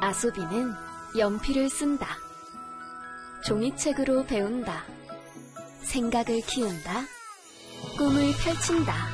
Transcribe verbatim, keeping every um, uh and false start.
아소비는 연필을 쓴다. 종이책으로 배운다. 생각을 키운다. 꿈을 펼친다.